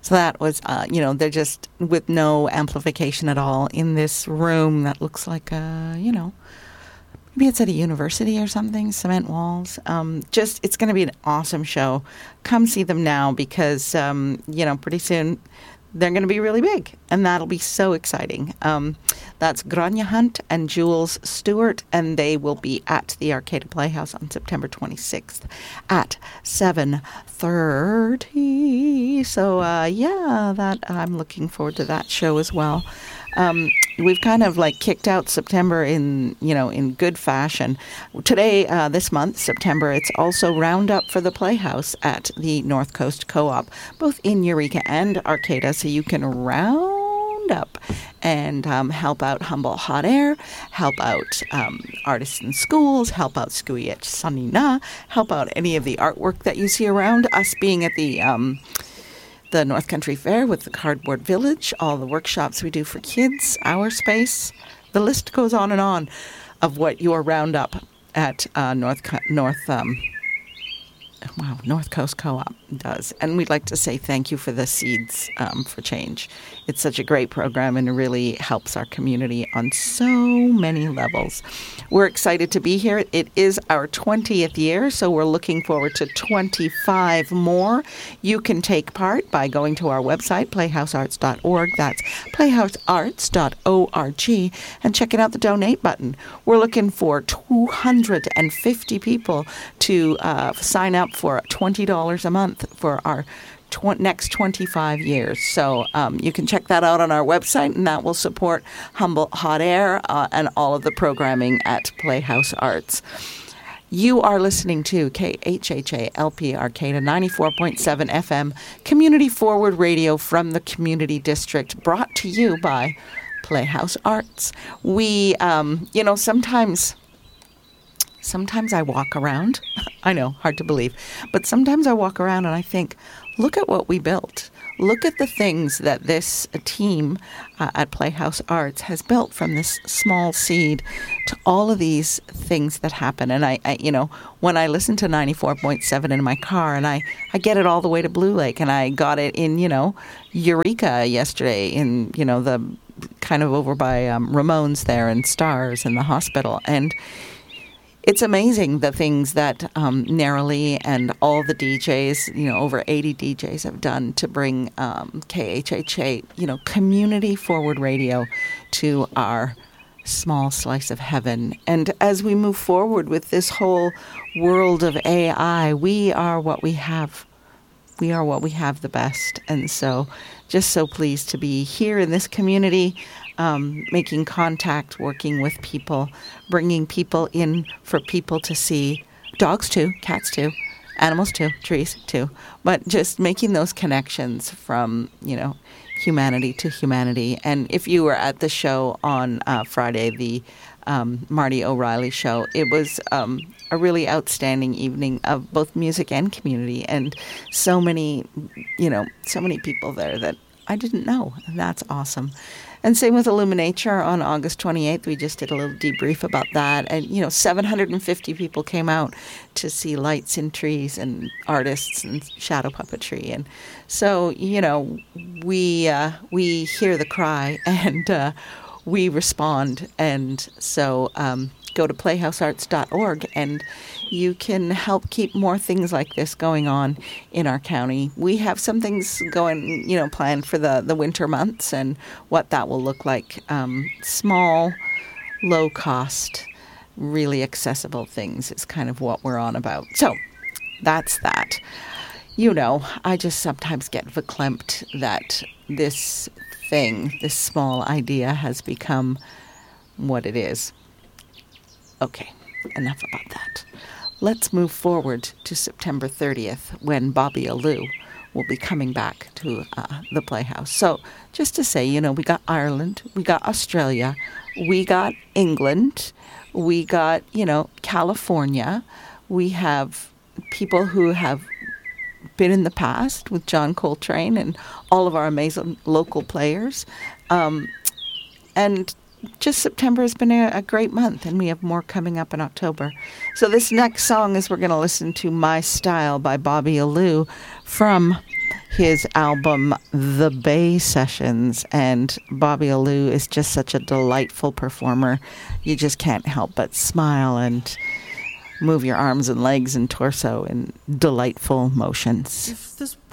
So that was, they're just with no amplification at all in this room that looks like maybe it's at a university or something, cement walls. It's going to be an awesome show. Come see them now because, pretty soon they're going to be really big, and that'll be so exciting. That's Grania Hunt and Jules Stewart, and they will be at the Arcata Playhouse on September 26th at 7:30. So, that I'm looking forward to that show as well. We've kind of like kicked out September in good fashion. Today, this month, September, it's also Roundup for the Playhouse at the North Coast Co-op, both in Eureka and Arcata, so you can round up and help out Humboldt Hot Air, help out artists in schools, help out Skuyet Sanina, help out any of the artwork that you see around. Us being at the North Country Fair with the Cardboard Village, all the workshops we do for kids, our space. The list goes on and on of what your roundup at North Coast Co-op does. And we'd like to say thank you for the Seeds for Change. It's such a great program and it really helps our community on so many levels. We're excited to be here. It is our 20th year, so we're looking forward to 25 more. You can take part by going to our website, playhousearts.org. That's playhousearts.org, and checking out the donate button. We're looking for 250 people to sign up for $20 a month for our next 25 years. So you can check that out on our website, and that will support Humboldt Hot Air and all of the programming at Playhouse Arts. You are listening to KHHA LP Arcata 94.7 FM, Community Forward Radio from the Community District, brought to you by Playhouse Arts. We, Sometimes I walk around. I know, hard to believe. But sometimes I walk around and I think, look at what we built. Look at the things that this team at Playhouse Arts has built, from this small seed to all of these things that happen. And I when I listen to 94.7 in my car, and I get it all the way to Blue Lake, and I got it in, Eureka yesterday, in, the kind of over by Ramones there and Stars and the hospital. And it's amazing the things that Narrowly and all the DJs, over 80 DJs have done to bring KHHA, community forward radio to our small slice of heaven. And as we move forward with this whole world of AI, we are what we have. We are what we have the best. And so just so pleased to be here in this community, making contact, working with people, bringing people in for people to see. Dogs too, cats too, animals too, trees too. But just making those connections from, humanity to humanity. And if you were at the show on Friday, the Marty O'Reilly show, it was a really outstanding evening of both music and community, and so many people there that I didn't know, and that's awesome. And same with Illuminature on August 28th. We just did a little debrief about that. And, 750 people came out to see lights in trees and artists and shadow puppetry. And so, we hear the cry and we respond. And so go to playhousearts.org and you can help keep more things like this going on in our county. We have some things going, planned for the winter months and what that will look like. Small, low cost, really accessible things is kind of what we're on about. So that's that. I just sometimes get verklempt that this thing, this small idea, has become what it is. Okay, enough about that. Let's move forward to September 30th, when Bobby Alou will be coming back to the Playhouse. So just to say, we got Ireland, we got Australia, we got England, we got, California. We have people who have been in the past with John Coltrane and all of our amazing local players. And just September has been a great month, and we have more coming up in October. So this next song is we're going to listen to My Style by Bobby Alou from his album The Bay Sessions. And Bobby Alou is just such a delightful performer. You just can't help but smile and move your arms and legs and torso in delightful motions. If this